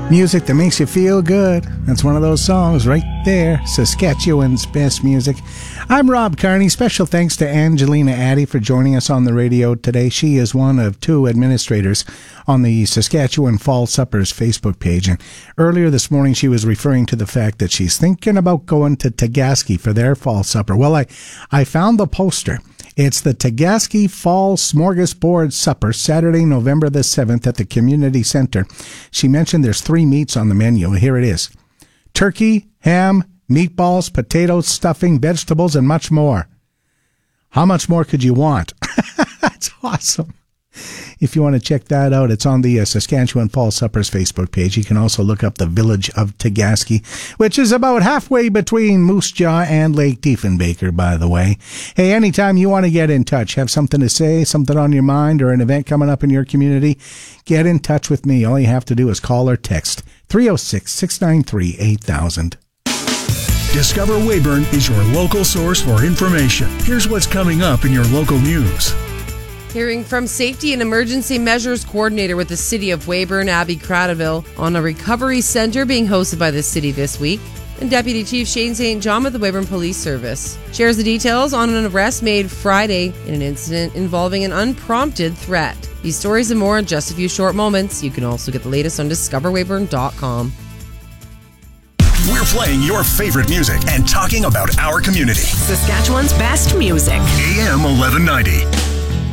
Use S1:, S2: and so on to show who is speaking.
S1: Music that makes you feel good. That's one of those songs right there. Saskatchewan's best music. I'm Rob Carney. Special thanks to Angelina Addy for joining us on the radio today. She is one of two administrators on the Saskatchewan Fall Suppers Facebook page. And earlier this morning, she was referring to the fact that she's thinking about going to Tegasky for their Fall Supper. Well, I found the poster. It's the Tegasky Fall Smorgasbord Supper, Saturday, November the 7th at the Community Center. She mentioned there's 3 meats on the menu. Here it is. Turkey, ham, meatballs, potatoes, stuffing, vegetables, and much more. How much more could you want? That's awesome. If you want to check that out, it's on the Saskatchewan Fall Suppers Facebook page. You can also look up the village of Tegasky, which is about halfway between Moose Jaw and Lake Diefenbaker, by the way. Hey, anytime you want to get in touch, have something to say, something on your mind, or an event coming up in your community, get in touch with me. All you have to do is call or text 306-693-8000.
S2: Discover Weyburn is your local source for information. Here's what's coming up in your local news.
S3: Hearing from Safety and Emergency Measures Coordinator with the City of Weyburn, Abby Cradaville, on a recovery center being hosted by the city this week. And Deputy Chief Shane St. John with the Weyburn Police Service shares the details on an arrest made Friday in an incident involving an unprompted threat. These stories and more in just a few short moments. You can also get the latest on discoverweyburn.com.
S2: We're playing your favorite music and talking about our community.
S4: Saskatchewan's best music.
S2: AM 1190.